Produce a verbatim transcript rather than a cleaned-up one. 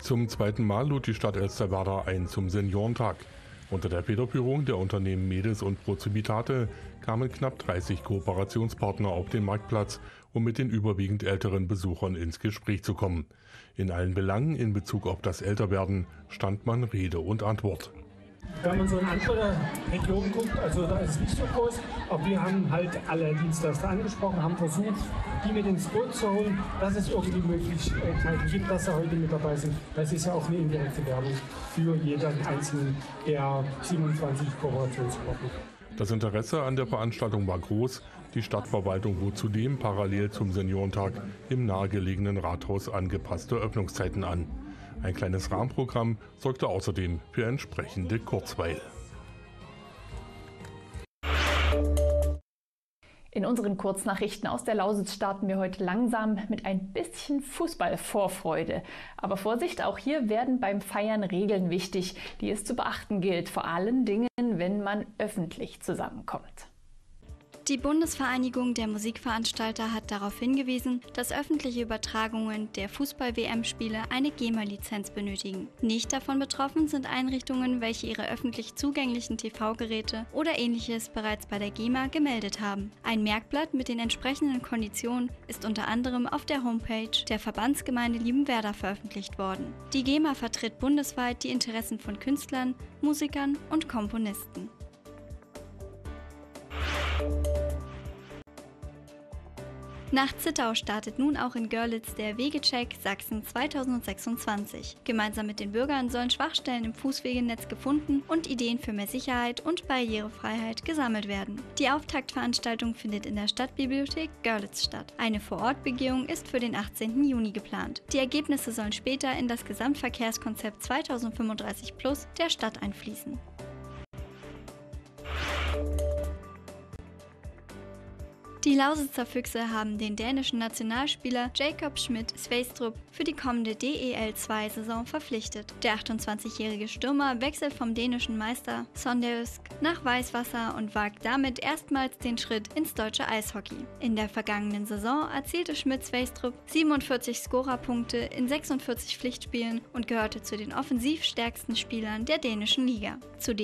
Zum zweiten Mal lud die Stadt Elsterwerda ein zum Seniorentag. Unter der Federführung der Unternehmen Medis und Proximitate kamen knapp dreißig Kooperationspartner auf den Marktplatz, um mit den überwiegend älteren Besuchern ins Gespräch zu kommen. In allen Belangen in Bezug auf das Älterwerden stand man Rede und Antwort. Wenn man so in andere Regionen guckt, also da ist es nicht so groß, aber wir haben halt alle Dienstleister angesprochen, haben versucht, die mit ins Boot zu holen, dass es irgendwie Möglichkeiten gibt, dass sie heute mit dabei sind. Das ist ja auch eine indirekte Werbung für jeden einzelnen der siebenundzwanzig Kooperationspartner. Das Interesse an der Veranstaltung war groß. Die Stadtverwaltung bot zudem parallel zum Seniorentag im nahegelegenen Rathaus angepasste Öffnungszeiten an. Ein kleines Rahmenprogramm sorgte außerdem für entsprechende Kurzweil. In unseren Kurznachrichten aus der Lausitz starten wir heute langsam mit ein bisschen Fußballvorfreude. Aber Vorsicht, auch hier werden beim Feiern Regeln wichtig, die es zu beachten gilt, vor allen Dingen, wenn man öffentlich zusammenkommt. Die Bundesvereinigung der Musikveranstalter hat darauf hingewiesen, dass öffentliche Übertragungen der Fußball-W M-Spiele eine GEMA-Lizenz benötigen. Nicht davon betroffen sind Einrichtungen, welche ihre öffentlich zugänglichen T V-Geräte oder ähnliches bereits bei der GEMA gemeldet haben. Ein Merkblatt mit den entsprechenden Konditionen ist unter anderem auf der Homepage der Verbandsgemeinde Liebenwerda veröffentlicht worden. Die GEMA vertritt bundesweit die Interessen von Künstlern, Musikern und Komponisten. Nach Zittau startet nun auch in Görlitz der Wegecheck Sachsen zweitausendsechsundzwanzig. Gemeinsam mit den Bürgern sollen Schwachstellen im Fußwegenetz gefunden und Ideen für mehr Sicherheit und Barrierefreiheit gesammelt werden. Die Auftaktveranstaltung findet in der Stadtbibliothek Görlitz statt. Eine Vorortbegehung ist für den achtzehnten Juni geplant. Die Ergebnisse sollen später in das Gesamtverkehrskonzept zweitausendfünfunddreißig plus der Stadt einfließen. Die Lausitzer Füchse haben den dänischen Nationalspieler Jacob Schmidt-Sveistrup für die kommende D E L zwei Saison verpflichtet. Der achtundzwanzigjährige Stürmer wechselt vom dänischen Meister Sonderjysk nach Weißwasser und wagt damit erstmals den Schritt ins deutsche Eishockey. In der vergangenen Saison erzielte Schmidt-Sveistrup siebenundvierzig Scorerpunkte in sechsundvierzig Pflichtspielen und gehörte zu den offensivstärksten Spielern der dänischen Liga. Zudem